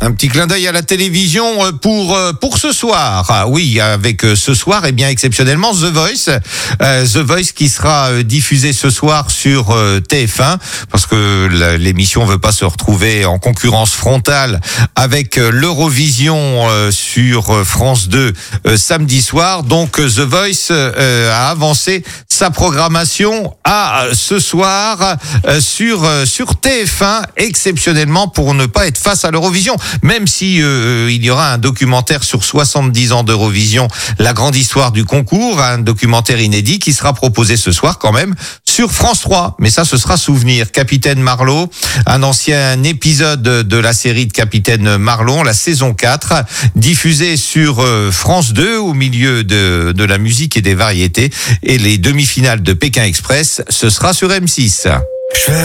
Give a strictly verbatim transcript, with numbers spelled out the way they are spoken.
Un petit clin d'œil à la télévision pour pour ce soir. Ah oui, avec ce soir, eh bien exceptionnellement The Voice, euh, The Voice qui sera diffusé ce soir sur euh, T F un parce que la, l'émission veut pas se retrouver en concurrence frontale avec l'Eurovision euh, sur France deux euh, samedi soir. Donc The Voice euh, a avancé sa programmation à ce soir euh, sur euh, sur T F un exceptionnellement pour ne pas être face à l'Eurovision. Même si euh, il y aura un documentaire sur soixante-dix ans d'Eurovision, la grande histoire du concours, un documentaire inédit qui sera proposé ce soir quand même sur France trois. Mais ça, ce sera souvenir. Capitaine Marlowe, un ancien épisode de la série de Capitaine Marlowe, la saison quatre, diffusé sur France deux au milieu de, de la musique et des variétés. Et les demi-finales de Pékin Express, ce sera sur M six.